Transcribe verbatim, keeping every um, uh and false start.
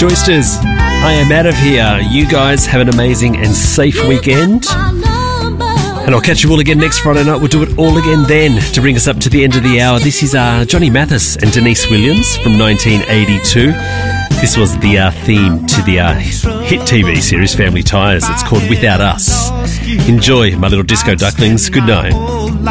Joysters, I am out of here. You guys have an amazing and safe weekend. And I'll catch you all again next Friday night. We'll do it all again then to bring us up to the end of the hour. This is uh, Johnny Mathis and Denise Williams from nineteen eighty-two. This was the uh, theme to the uh, hit T V series Family Ties. It's called Without Us. Enjoy, my little disco ducklings. Good night.